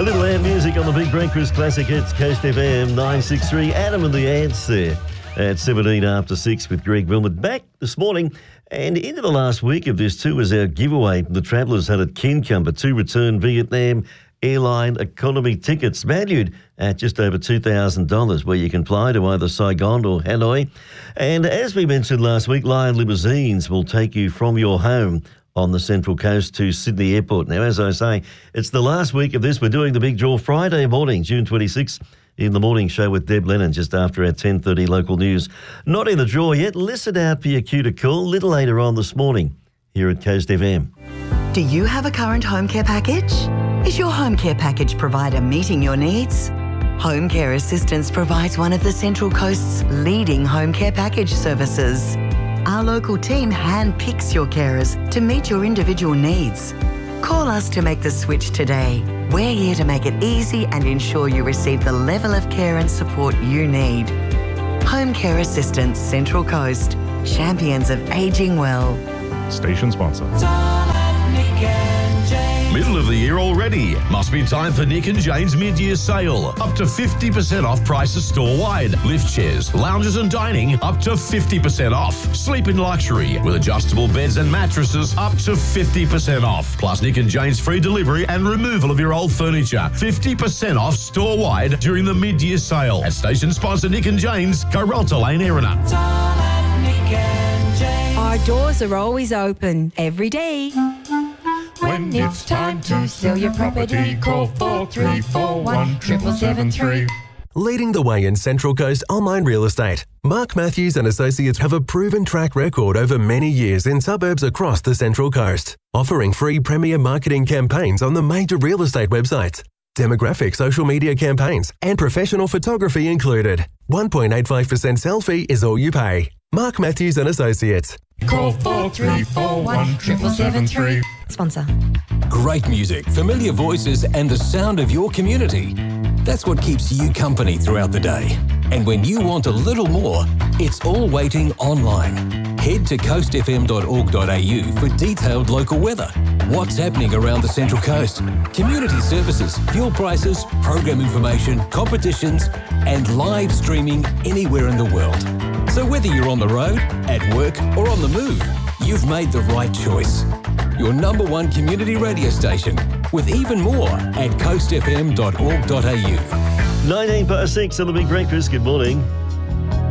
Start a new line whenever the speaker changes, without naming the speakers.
A little air music on the Big Breakfast Classic hits, Coast FM 963. Adam and the Ants there at 17 after 6 with Greg Wilmot. Back this morning and into the last week of this too was our giveaway from the Travellers Hut at Kincumber, 2 return Vietnam Airline economy tickets valued at just over $2,000, where you can fly to either Saigon or Hanoi. And as we mentioned last week, Lion Limousines will take you from your home on the Central Coast to Sydney Airport. Now, as I say, it's the last week of this. We're doing the big draw Friday morning, June 26th, in the morning show with Deb Lennon, just after our 10:30 local news. Not in the draw yet. Listen out for your cue to call a little later on this morning here at Coast FM.
Do you have a current home care package? Is your home care package provider meeting your needs? Home Care Assistance provides one of the Central Coast's leading home care package services. Our local team handpicks your carers to meet your individual needs. Call us to make the switch today. We're here to make it easy and ensure you receive the level of care and support you need. Home Care Assistance Central Coast, champions of ageing well.
Station sponsor.
Middle of the year already. Must be time for Nick and Jane's mid-year sale. Up to 50% off prices store-wide. Lift chairs, lounges and dining up to 50% off. Sleep in luxury with adjustable beds and mattresses up to 50% off. Plus Nick and Jane's free delivery and removal of your old furniture. 50% off store-wide during the mid-year sale. At station sponsor Nick and Jane's, Coralta Lane, Erina.
Our doors are always open every day.
When it's time to sell your property, call 4341 7773.
Leading the way in Central Coast online real estate, Mark Matthews and Associates have a proven track record over many years in suburbs across the Central Coast, offering free premier marketing campaigns on the major real estate websites, demographic social media campaigns, and professional photography included. 1.85% selfie is all you pay. Mark Matthews and Associates.
Call 4341 7773.
Sponsor.
Great music, familiar voices, and the sound of your community. That's what keeps you company throughout the day. And when you want a little more, it's all waiting online. Head to coastfm.org.au for detailed local weather, what's happening around the Central Coast, community services, fuel prices, program information, competitions, and live streaming anywhere in the world. So whether you're on the road, at work, or on the move, you've made the right choice. Your number one community radio station, with even more at coastfm.org.au.
19 past 6 on the Big Breakfast. Good morning.